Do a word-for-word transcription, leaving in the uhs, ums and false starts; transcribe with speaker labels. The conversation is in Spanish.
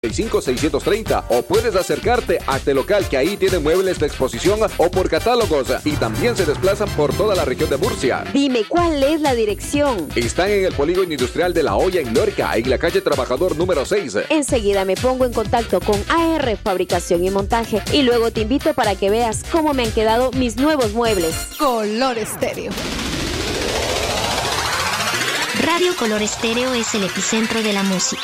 Speaker 1: cinco seiscientos treinta o puedes acercarte a Telocal, que ahí tienen muebles de exposición o por catálogos y también se desplazan por toda la región de Murcia.
Speaker 2: Dime, ¿cuál es la dirección?
Speaker 1: Están en el polígono industrial de La Hoya en Lorca, en la calle Trabajador número seis.
Speaker 2: Enseguida me pongo en contacto con A R Fabricación y Montaje y luego te invito para que veas cómo me han quedado mis nuevos muebles.
Speaker 3: Color Estéreo.
Speaker 4: Radio Color Estéreo es el epicentro de la música.